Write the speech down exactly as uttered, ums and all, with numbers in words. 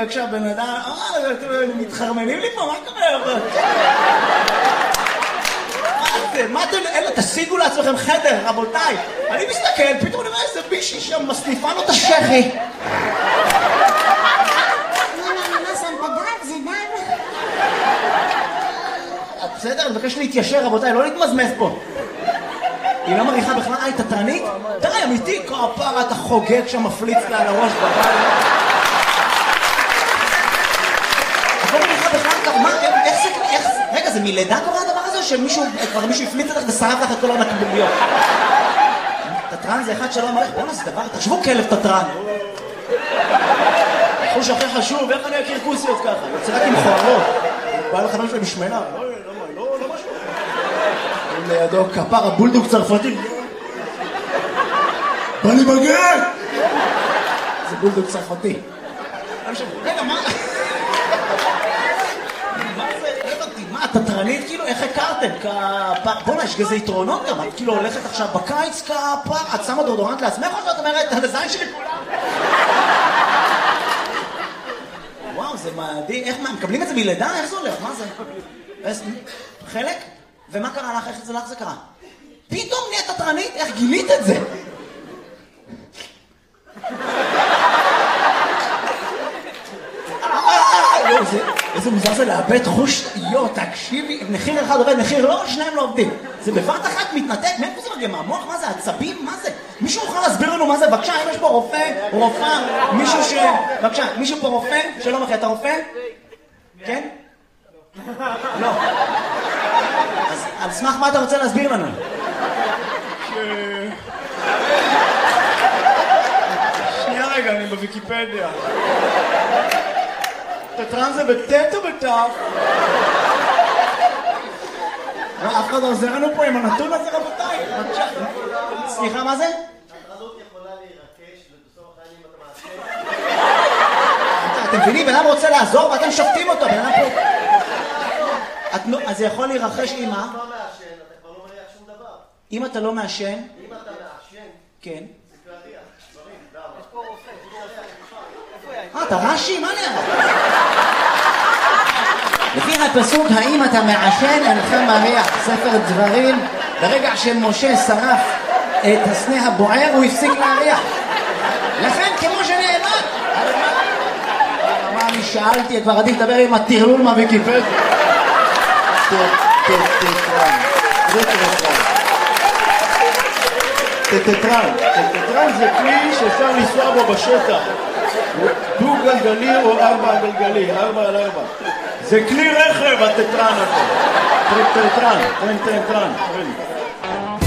וכשהבן אדם, אה, מתחרמנים לי פה, מה קורה? מה אתם, אלה, תשיגו לעצמכם חדר, רבותיי. אני מסתכל, פתאום אני רואה איזה מישהי שם מסניפה לו את השכי. בסדר, אני מבקש להתיישר, רבותיי, לא להתמזמז פה. היא לא מריחה בכלל, אה, היא תתרנית? די, אמיתי, כפרה, אתה חוגג שם מפליץ לה על הראש בבית. את לא מריחה בכלל, מה, איך זה, איך זה, רגע, זה מלידה קורה הדבר הזה, או שמישהו, כבר מישהו הפליץ לך ושרף לך את כל הנקבוליות? תתרן זה אחד שלא אמר לך, בואו נעשה דבר, תחשבו כלב תתרן. חוש הכי חשוב, איך אני אכיר כוסיות ככה? יוצא רק עם חוערות. בא לחברים שלי משמנה, לא, לא, לא, לא משהו. לידו כפר הבולדוג צרפתי. בא לי בגן! זה בולדוג צרפתי. רגע, מה? מה זה? הבנתי, מה, תתרנית? כאילו, איך הכרתם? כפר... בוא'נה, יש כזה יתרונות גם. את כאילו הולכת עכשיו בקיץ כפר, את שמה דורדורנט לעצמך, או שאת אומרת, על הזין שלי כולם? וואו, זה מדהים. איך, מה, מקבלים את זה מלידה? איך זה הולך? מה זה? חלק? ומה קרה לך? איך זה לך זה קרה? פתאום נהיית תתרנית? איך גילית את זה? איזה מוזר זה לאבד חוש, יו, תקשיבי, מחיר אחד עובד, מחיר לא, שניים לא עובדים. זה בבת אחת מתנתק, מאיפה זה מגיע? מהמוח? מה זה? עצבים? מה זה? מישהו יכול להסביר לנו מה זה? בבקשה, אם יש פה רופא, רופאה, מישהו ש... בבקשה, מישהו פה רופא? שלום אחי, אתה רופא? כן? לא. אז על סמך מה אתה רוצה להסביר לנו? שנייה רגע, אני בוויקיפדיה. תתרן זה בטט או בטף? אף אחד עוזר לנו פה עם הנתון הזה, רבותיי. סליחה, מה זה? התרנות יכולה להירקש ובסוף החיים אתה מעשה. אתם מבינים, בן אדם רוצה לעזור ואתם שופטים אותו, בן אדם פה... אז זה יכול להירחש עם מה? אם אתה לא מעשן, אתה כבר לא מריח שום דבר. אם אתה לא מעשן? אם אתה מעשן, כן. זה כלריח, דברים, למה? יש פה רופא, אה, אתה רש"י? מה נראה? לפי הפסוק, האם אתה מעשן אינך מריח, ספר דברים, ברגע שמשה שרף את הסנה הבוער, הוא הפסיק להריח. לכן, כמו שנאמר. מה אני שאלתי, כבר עדיף לדבר עם הטרלול מהוויקיפדיה. טטטרן. זה טטטרן. טטטרן. טטטרן זה כלי שאפשר לנסוע בו בשטח. דו גלגלי או ארבע גלגלי, ארבע על ארבע. זה כלי רכב, הטטטרן הזה. טטטרן, טטטרן, טטטרן.